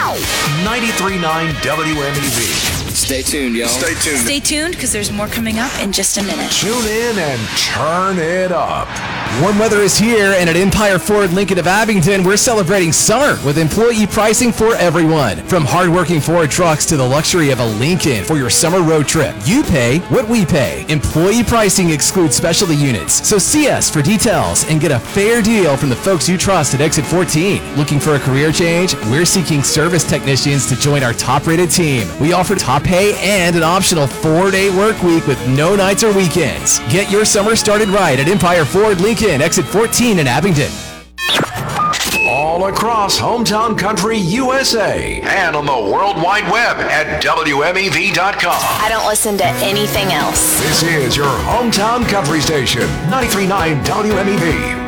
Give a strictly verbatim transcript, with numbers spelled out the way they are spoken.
ninety-three point nine W M E V. Stay tuned, y'all. Stay tuned. Stay tuned, because there's more coming up in just a minute. Tune in and turn it up. Warm weather is here, and at Empire Ford Lincoln of Abington, we're celebrating summer with employee pricing for everyone. From hardworking Ford trucks to the luxury of a Lincoln for your summer road trip. You pay what we pay. Employee pricing excludes specialty units. So see us for details and get a fair deal from the folks you trust at Exit fourteen. Looking for a career change? We're seeking service technicians to join our top-rated team. We offer top pay and an optional four-day work week with no nights or weekends. Get your summer started right at Empire Ford Lincoln, Exit fourteen in Abington. All across Hometown Country U S A and on the World Wide Web at W M E V dot com. I don't listen to anything else. This is your Hometown Country Station, ninety-three point nine W M E V.